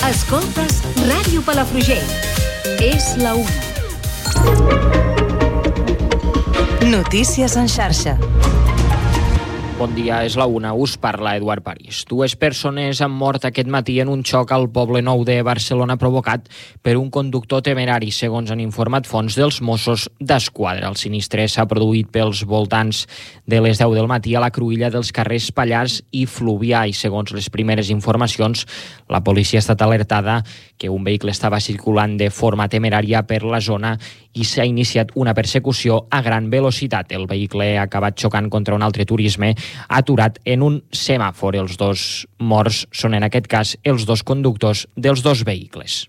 Escoltes Ràdio Palafrugell. És la 1. Notícies en xarxa. Bon dia, és la 1, us parla Eduard París. 2 persones han mort aquest matí en un xoc al Poble Nou de Barcelona provocat per un conductor temerari, segons han informat fonts dels Mossos d'Esquadra. El sinistre s'ha produït pels voltants de les 10 del matí a la cruïlla dels carrers Pallars i Fluvià i, segons les primeres informacions, la policia ha estat alertada que un vehicle estava circulant de forma temerària per la zona i s'ha iniciat una persecució a gran velocitat. El vehicle ha acabat xocant contra un altre turisme aturat en un semàfor. Els 2 morts són, en aquest cas, els 2 conductors dels 2 vehicles.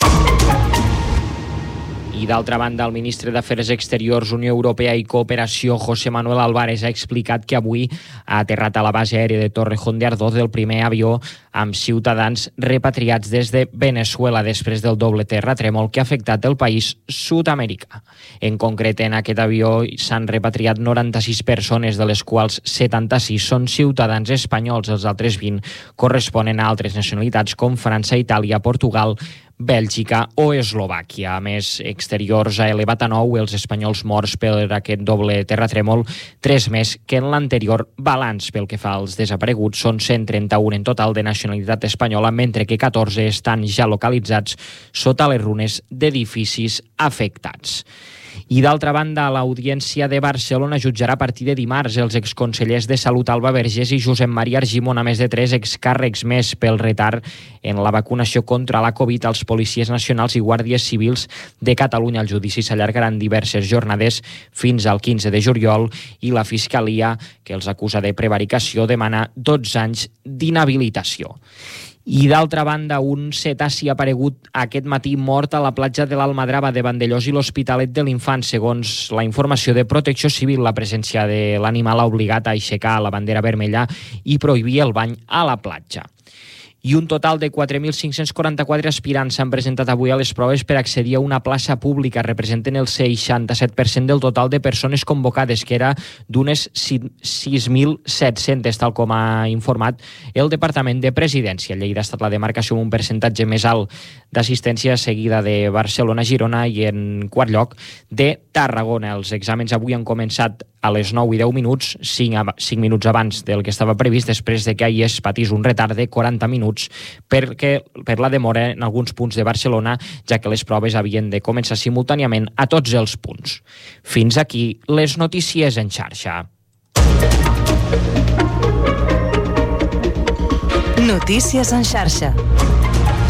I d'altra banda, el ministre d'Afers Exteriors, Unió Europea i Cooperació, José Manuel Álvarez, ha explicat que avui ha aterrat a la base aèria de Torrejón de Ardoz el primer avió amb ciutadans repatriats des de Venezuela després del doble terratrèmol que ha afectat el país sud-americà. En concret, en aquest avió s'han repatriat 96 persones, de les quals 76 són ciutadans espanyols. Els altres 20 corresponen a altres nacionalitats com França, Itàlia, Portugal, Bèlgica o Eslovàquia. A més, Exteriors ha elevat a 9 els espanyols morts per aquest doble terratrèmol, 3 més que en l'anterior balanç. Pel que fa als desapareguts, són 131 en total de nacionalitat espanyola, mentre que 14 estan ja localitzats sota les runes d'edificis afectats. I d'altra banda, l'Audiència de Barcelona jutjarà a partir de dimarts els exconsellers de Salut Alba Vergés i Josep Maria Argimon, a més de 3 excàrrecs més pel retard en la vacunació contra la Covid als policies nacionals i guàrdies civils de Catalunya. El judici s'allargarà en diverses jornades fins al 15 de juliol i la Fiscalia, que els acusa de prevaricació, demana 12 anys d'inhabilitació. I d'altra banda, un cetaci ha aparegut aquest matí mort a la platja de l'Almadrava de Vandellós i l'Hospitalet de l'Infant. Segons la informació de Protecció Civil, la presència de l'animal ha obligat a aixecar la bandera vermella i prohibir el bany a la platja. I un total de 4.544 aspirants s'han presentat avui a les proves per accedir a una plaça pública. Representen el 67% del total de persones convocades, que era d'unes 6.700, tal com ha informat el Departament de Presidència. Lleida ha estat la demarcació amb un percentatge més alt d'assistència, seguida de Barcelona, Girona i, en quart lloc, de Tarragona. Els exàmens avui han començat a les 9 i 10 minuts, 5 minuts abans del que estava previst, després de que ahir es patís un retard de 40 minuts per la demora en alguns punts de Barcelona, ja que les proves havien de començar simultàniament a tots els punts. Fins aquí les notícies en xarxa. Notícies en xarxa.